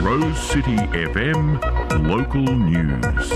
Rose City FM Local News.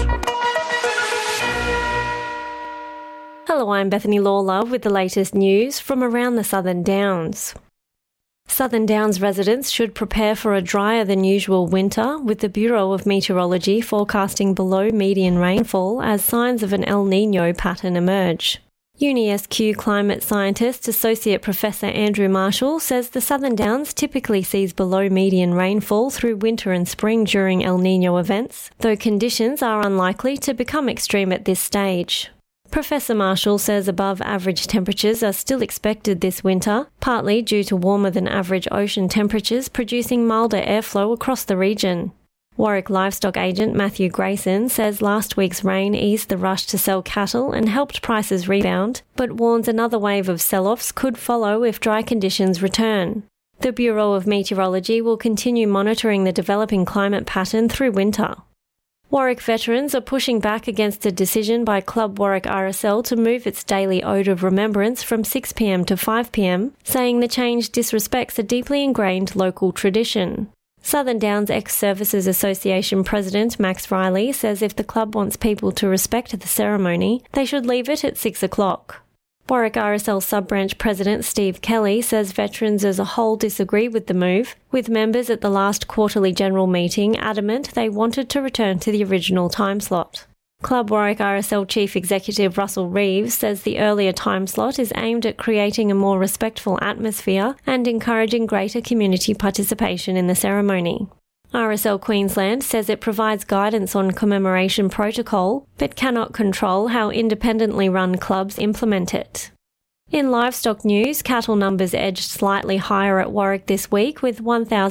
Hello, I'm Bethany Lawler with the latest news from around the Southern Downs. Southern Downs residents should prepare for a drier than usual winter, with the Bureau of Meteorology forecasting below median rainfall as signs of an El Niño pattern emerge. UniSQ climate scientist Associate Professor Andrew Marshall says the Southern Downs typically sees below median rainfall through winter and spring during El Niño events, though conditions are unlikely to become extreme at this stage. Professor Marshall says above average temperatures are still expected this winter, partly due to warmer than average ocean temperatures producing milder airflow across the region. Warwick livestock agent Matthew Grayson says last week's rain eased the rush to sell cattle and helped prices rebound, but warns another wave of sell-offs could follow if dry conditions return. The Bureau of Meteorology will continue monitoring the developing climate pattern through winter. Warwick veterans are pushing back against a decision by Club Warwick RSL to move its daily Ode of Remembrance from 6 p.m. to 5 p.m, saying the change disrespects a deeply ingrained local tradition. Southern Downs Ex-Services Association President Max Riley says if the club wants people to respect the ceremony, they should leave it at 6 o'clock. Warwick RSL Sub-Branch President Steve Kelly says veterans as a whole disagree with the move, with members at the last quarterly general meeting adamant they wanted to return to the original time slot. Club Warwick RSL Chief Executive Russell Reeves says the earlier time slot is aimed at creating a more respectful atmosphere and encouraging greater community participation in the ceremony. RSL Queensland says it provides guidance on commemoration protocol, but cannot control how independently run clubs implement it. In livestock news, cattle numbers edged slightly higher at Warwick this week with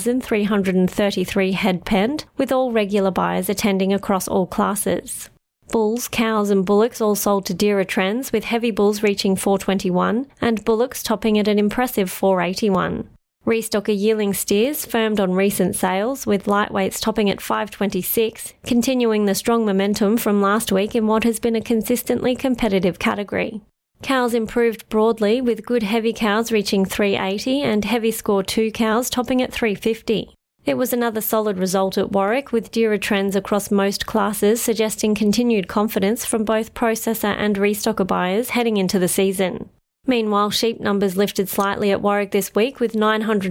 1,333 head penned, with all regular buyers attending across all classes. Bulls, cows and bullocks all sold to dearer trends, with heavy bulls reaching $421 and bullocks topping at an impressive $481. Restocker yearling steers firmed on recent sales, with lightweights topping at $526, continuing the strong momentum from last week in what has been a consistently competitive category. Cows improved broadly, with good heavy cows reaching $380 and heavy score 2 cows topping at $350. It was another solid result at Warwick, with dearer trends across most classes suggesting continued confidence from both processor and restocker buyers heading into the season. Meanwhile, sheep numbers lifted slightly at Warwick this week, with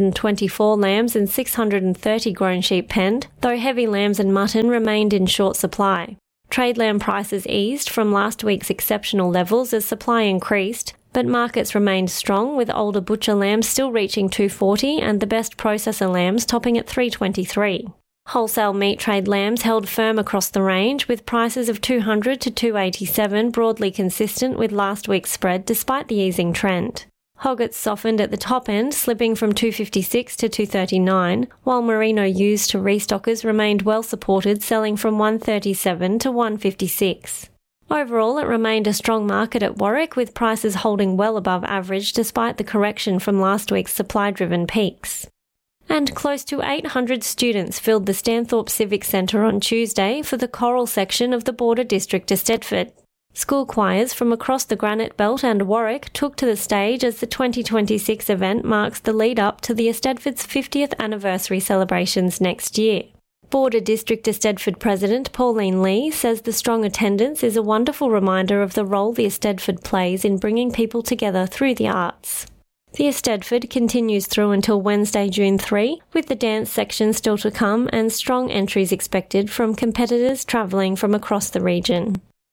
924 lambs and 630 grown sheep penned, though heavy lambs and mutton remained in short supply. Trade lamb prices eased from last week's exceptional levels as supply increased, but markets remained strong, with older butcher lambs still reaching $240 and the best processor lambs topping at $323. Wholesale meat trade lambs held firm across the range, with prices of $200 to $287 broadly consistent with last week's spread despite the easing trend. Hoggets softened at the top end, slipping from $256 to $239, while merino ewes to restockers remained well supported, selling from $137 to $156. Overall, it remained a strong market at Warwick, with prices holding well above average despite the correction from last week's supply-driven peaks. And close to 800 students filled the Stanthorpe Civic Centre on Tuesday for the choral section of the Border District Eisteddfod. School choirs from across the Granite Belt and Warwick took to the stage as the 2026 event marks the lead-up to the Eisteddfod's 50th anniversary celebrations next year. Border District Eisteddfod President Pauline Lee says the strong attendance is a wonderful reminder of the role the Eisteddfod plays in bringing people together through the arts. The Eisteddfod continues through until Wednesday, June 3, with the dance section still to come and strong entries expected from competitors travelling from across the region.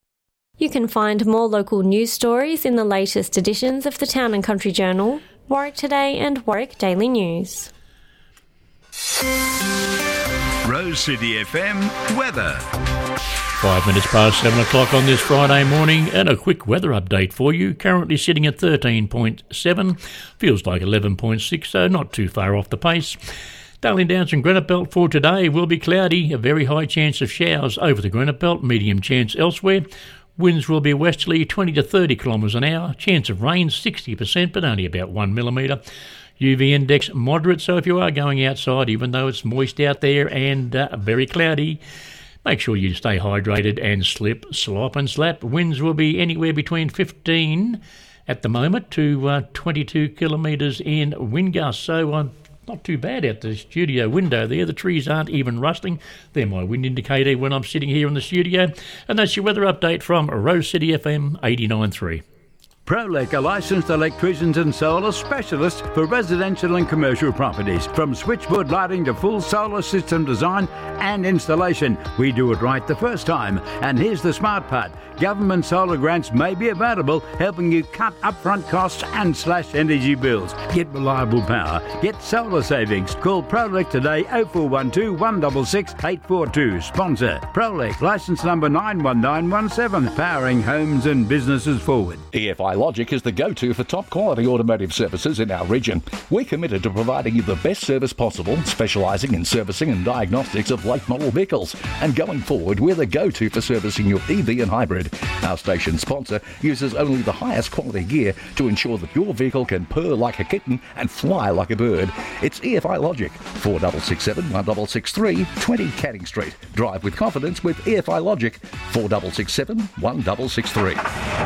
You can find more local news stories in the latest editions of the Town and Country Journal, Warwick Today and Warwick Daily News. Rose City FM weather. 5 minutes past 7 o'clock on this Friday morning, and a quick weather update for you. Currently sitting at 13.7, feels like 11.6, so not too far off the pace. Darling Downs and Granite Belt for today will be cloudy, a very high chance of showers over the Granite Belt, medium chance elsewhere. Winds will be westerly 20 to 30 kilometres an hour, chance of rain 60% but only about 1 millimetre. UV index moderate, so if you are going outside, even though it's moist out there and very cloudy, make sure you stay hydrated and slip, slop and slap. Winds will be anywhere between 15 at the moment to 22 kilometres in wind gusts. So not too bad out the studio window there. The trees aren't even rusting. They're my wind indicator when I'm sitting here in the studio. And that's your weather update from Rose City FM 89.3. Prolec are licensed electricians and solar specialists for residential and commercial properties. From switchboard lighting to full solar system design and installation, we do it right the first time. And here's the smart part. Government solar grants may be available, helping you cut upfront costs and slash energy bills. Get reliable power. Get solar savings. Call Prolec today, 0412 166 842. Sponsor Prolec, licence number 91917, powering homes and businesses forward. EFI Logic is the go-to for top quality automotive services in our region. We're committed to providing you the best service possible, specialising in servicing and diagnostics of late model vehicles. And going forward, we're the go-to for servicing your EV and hybrid. Our station sponsor uses only the highest quality gear to ensure that your vehicle can purr like a kitten and fly like a bird. It's EFI Logic, 4667 1663 20 Canning Street. Drive with confidence with EFI Logic, 4667 1663.